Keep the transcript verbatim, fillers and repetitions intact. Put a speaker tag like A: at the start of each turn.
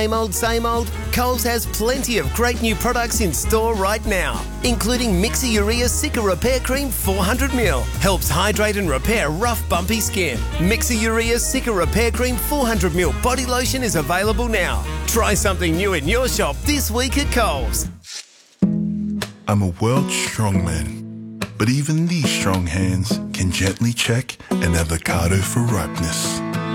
A: Same old, same old? Coles has plenty of great new products in store right now, including Mixer Urea Cica Repair Cream four hundred milliliters. Helps hydrate and repair rough, bumpy skin. Mixer Urea Cica Repair Cream four hundred milliliters body lotion is available now. Try something new in your shop this week at Coles.
B: I'm a world strongman, but even these strong hands can gently check an avocado for ripeness.